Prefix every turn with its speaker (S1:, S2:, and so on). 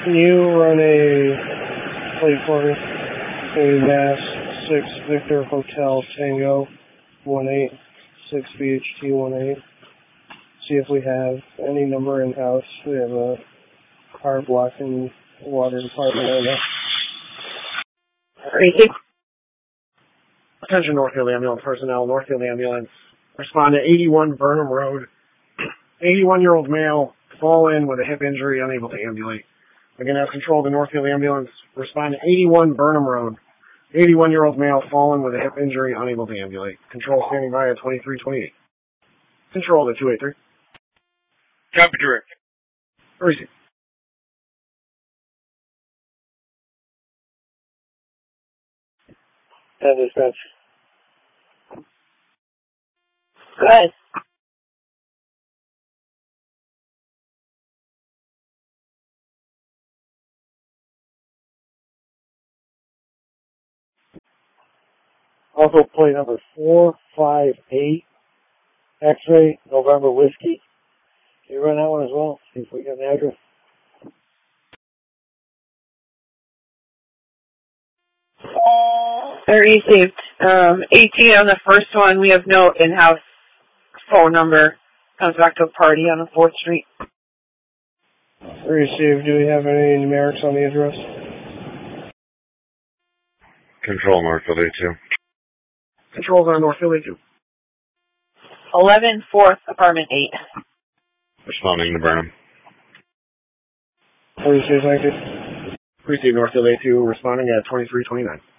S1: Can you run a plate for me? A Mass 6 Victor Hotel Tango 18 6 BHT 18. See if we have any number in house. We have a car blocking water department right now.
S2: Attention Northfield Ambulance personnel, Northfield Ambulance. Respond to 81 Burnham Road. 81-year-old male, fall in with a hip injury, unable to ambulate. Again, have control of the Northfield Ambulance. Respond to 81 Burnham Road. 81-year-old male, fallen with a hip injury, unable to ambulate. Control standing by at 2328. Control to 283.
S3: Copy, direct.
S2: Receive.
S1: And dispatch.
S4: Good.
S1: Also plate number 458, X-ray, November Whiskey. Can you run that one as well? See if we get an address.
S4: I received 18 on the first one. We have no in-house phone number. Comes back to a party on the 4th Street.
S1: Received. Do we have any numerics on the address?
S3: Control Northfield A2.
S2: Controls on Northfield A2.
S4: 11 4th, apartment 8.
S3: Responding to Burnham.
S1: Received, thank you.
S2: Receive Northfield A2, responding at 2329.